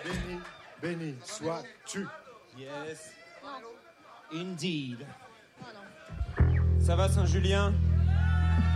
Béni, béni sois-tu. Yes. Indeed. Ça va, Saint-Julien?